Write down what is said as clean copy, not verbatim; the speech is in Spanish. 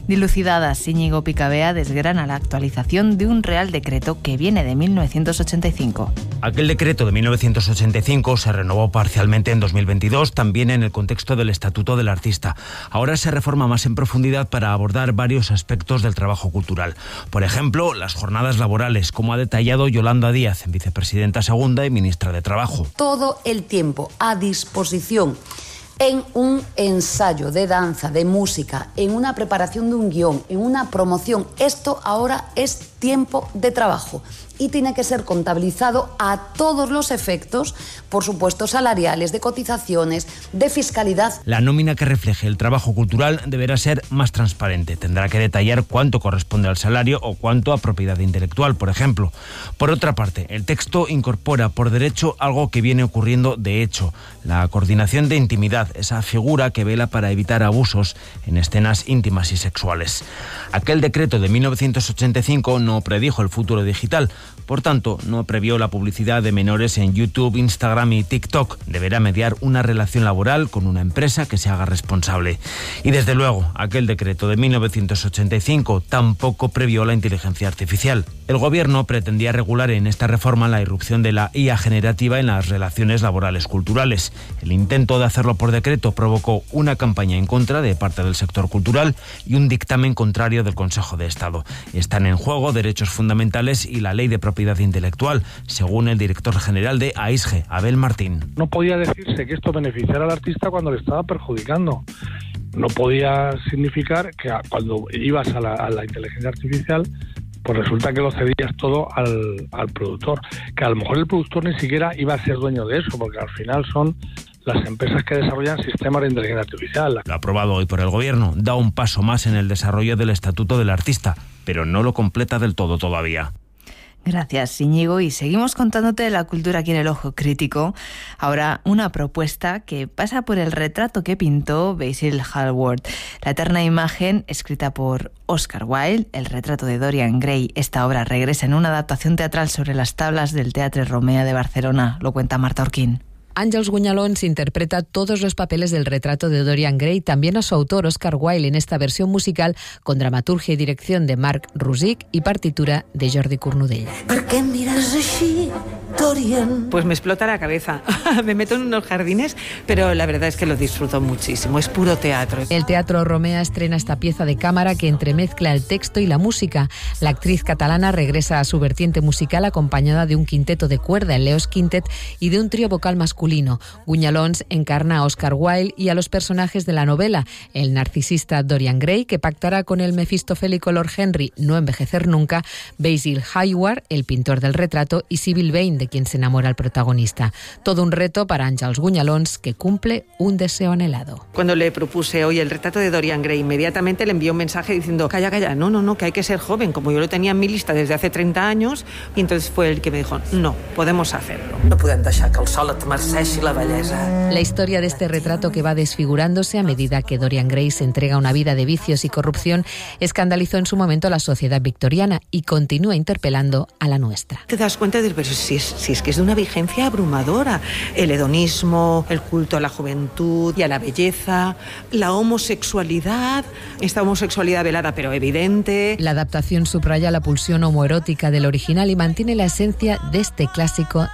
Dilucidadas, Íñigo Picabea desgrana la actualización de un Real Decreto que viene de 1985. Aquel decreto de 1985 se renovó parcialmente en 2022, también en el contexto del Estatuto del Artista. Ahora se reforma más en profundidad para abordar varios aspectos del trabajo cultural. Por ejemplo, las jornadas laborales, como ha detallado Yolanda Díaz, vicepresidenta segunda y ministra de Trabajo. Todo el tiempo a disposición en un ensayo de danza, de música, en una preparación de un guión, en una promoción. Esto ahora es tiempo de trabajo y tiene que ser contabilizado a todos los efectos, por supuesto salariales, de cotizaciones, de fiscalidad. La nómina que refleje el trabajo cultural deberá ser más transparente. Tendrá que detallar cuánto corresponde al salario o cuánto a propiedad intelectual, por ejemplo. Por otra parte, el texto incorpora por derecho algo que viene ocurriendo de hecho: la coordinación de intimidad, esa figura que vela para evitar abusos en escenas íntimas y sexuales. Aquel decreto de 1985 no predijo el futuro digital. Por tanto, no previó la publicidad de menores en YouTube, Instagram y TikTok. Deberá mediar una relación laboral con una empresa que se haga responsable. Y desde luego, aquel decreto de 1985 tampoco previó la inteligencia artificial. El gobierno pretendía regular en esta reforma la irrupción de la IA generativa en las relaciones laborales culturales. El intento de hacerlo por decreto provocó una campaña en contra de parte del sector cultural y un dictamen contrario del Consejo de Estado. Están en juego derechos fundamentales y la ley de propiedad intelectual, según el director general de AISGE, Abel Martín. No podía decirse que esto beneficiara al artista cuando le estaba perjudicando. No podía significar que cuando ibas a la inteligencia artificial, pues resulta que lo cedías todo al productor, que a lo mejor el productor ni siquiera iba a ser dueño de eso, porque al final son las empresas que desarrollan sistemas de inteligencia artificial. Lo aprobado hoy por el Gobierno da un paso más en el desarrollo del Estatuto del Artista, pero no lo completa del todo todavía. Gracias, Íñigo. Y seguimos contándote de la cultura aquí en El Ojo Crítico. Ahora una propuesta que pasa por el retrato que pintó Basil Hallward. La eterna imagen, escrita por Oscar Wilde, el retrato de Dorian Gray. Esta obra regresa en una adaptación teatral sobre las tablas del Teatre Romea de Barcelona. Lo cuenta Marta Orquín. Àngels Gunyalons interpreta todos los papeles del retrato de Dorian Gray, también a su autor Oscar Wilde, en esta versión musical con dramaturgia y dirección de Marc Rosic y partitura de Jordi Cornudella. ¿Por qué miras así, Dorian? Pues me explota la cabeza. Me meto en unos jardines, pero la verdad es que lo disfruto muchísimo. Es puro teatro. El Teatro Romea estrena esta pieza de cámara que entremezcla el texto y la música. La actriz catalana regresa a su vertiente musical acompañada de un quinteto de cuerda, el Leos Quintet, y de un trío vocal masculino. Gunyalons encarna a Oscar Wilde y a los personajes de la novela, el narcisista Dorian Gray, que pactará con el mefistofélico Lord Henry no envejecer nunca, Basil Hallward, el pintor del retrato, y Sybil Vane, de quien se enamora el protagonista. Todo un reto para Àngels Gunyalons, que cumple un deseo anhelado. Cuando le propuse hoy el retrato de Dorian Gray, inmediatamente le envié un mensaje diciendo: calla, no, que hay que ser joven, como yo lo tenía en mi lista desde hace 30 años, y entonces fue el que me dijo: no, podemos hacerlo. No podem deixar que el sol et marceixi la bellesa. La historia de este retrato, que va desfigurándose a medida que Dorian Gray se entrega a una vida de vicios y corrupción, escandalizó en su momento a la sociedad victoriana y continúa interpelando a la nuestra. Te das cuenta de, pero si es que es de una vigencia abrumadora. El hedonismo, el culto a la juventud y a la belleza, la homosexualidad, esta homosexualidad velada pero evidente. La adaptación subraya la pulsión homoerótica del original y mantiene la esencia de este clásico